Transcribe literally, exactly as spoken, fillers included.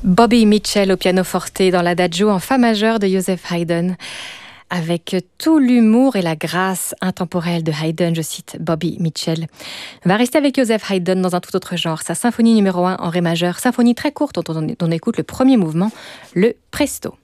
Bobby Mitchell au pianoforte dans l'Adagio en fa majeur de Joseph Haydn. Avec tout l'humour et la grâce intemporelle de Haydn, je cite Bobby Mitchell. On va rester avec Joseph Haydn dans un tout autre genre, sa symphonie numéro un en ré majeur, symphonie très courte dont on, dont on écoute le premier mouvement, le Presto.